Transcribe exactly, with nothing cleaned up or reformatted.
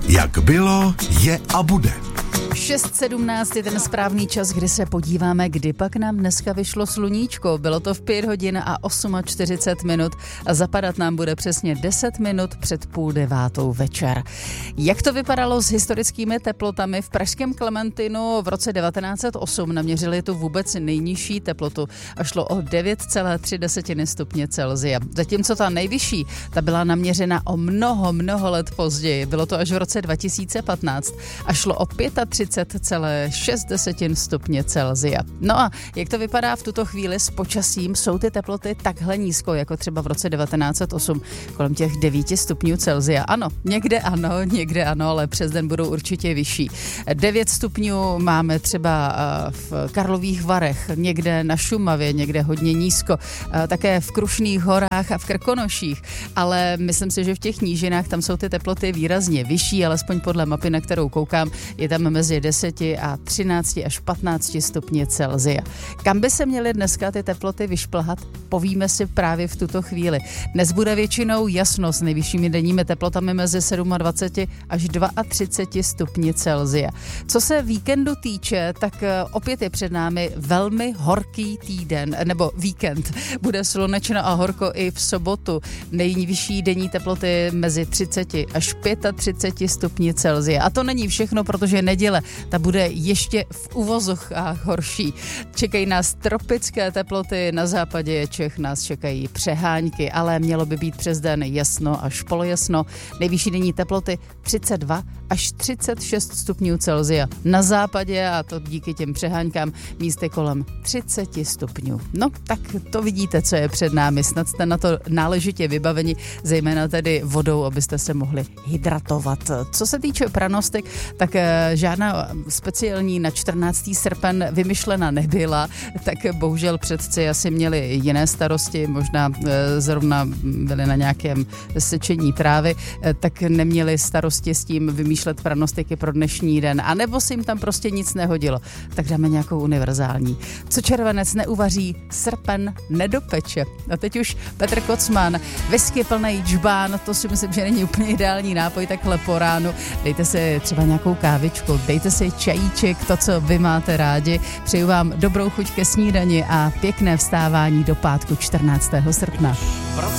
Jak bylo, je a bude. šest sedmnáct je ten správný čas, kdy se podíváme, kdy pak nám dneska vyšlo sluníčko. Bylo to v pět hodin a čtyřicet osm minut a zapadat nám bude přesně deset minut před půl devátou večer. Jak to vypadalo s historickými teplotami? V pražském Klementinu v roce devatenáct set osm naměřili tu vůbec nejnižší teplotu a šlo o devět celá tři stupně Celsia. Zatímco ta nejvyšší, ta byla naměřena o mnoho, mnoho let později. Bylo to až v roce dva tisíce patnáct a šlo o třicet pět celá šest stupně Celsia. No a jak to vypadá v tuto chvíli s počasím? Jsou ty teploty takhle nízko, jako třeba v roce devatenáct set osm, kolem těch devět stupňů Celsia? Ano, někde ano, někde ano, ale přes den budou určitě vyšší. devět stupňů máme třeba v Karlových Varech, někde na Šumavě, někde hodně nízko, také v Krušných horách a v Krkonoších, ale myslím si, že v těch nížinách tam jsou ty teploty výrazně vyšší, alespoň podle mapy, na kterou koukám, je tam mezi deset a třináct až patnáct stupně Celsia. Kam by se měly dneska ty teploty vyšplhat? Povíme si právě v tuto chvíli. Dnes bude většinou jasno s nejvyššími denními teplotami mezi dvacet sedm až třicet dva stupně Celsia. Co se víkendu týče, tak opět je před námi velmi horký týden, nebo víkend. Bude slunečno a horko i v sobotu. Nejvyšší denní teploty mezi třicet až třicet pět stupně Celsia. A to není všechno, protože neděle ta bude ještě v uvozovkách horší. Čekají nás tropické teploty, na západě Čech nás čekají přehánky, ale mělo by být přes den jasno až polojasno. Nejvyšší denní teploty třicet dva až třicet šest stupňů Celsia. Na západě, a to díky těm přeháňkám, místy kolem třicet stupňů. No, tak to vidíte, co je před námi. Snad jste na to náležitě vybaveni, zejména tedy vodou, abyste se mohli hydratovat. Co se týče pranostek, tak žádná speciální na čtrnáctého srpen vymyšlena nebyla, tak bohužel předci asi měli jiné starosti, možná zrovna byli na nějakém sečení trávy, tak neměli starosti s tím vymýšlet pranostiky pro dnešní den, anebo si jim tam prostě nic nehodilo. Tak dáme nějakou univerzální. Co červenec neuvaří, srpen nedopeče. A teď už Petr Kocman, whisky plnej džbán, to si myslím, že není úplně ideální nápoj takhle po ránu. Dejte si třeba nějakou kávičku, dejte si čajíček, to, co vy máte rádi. Přeju vám dobrou chuť ke snídani a pěkné vstávání do pátku čtrnáctého srpna.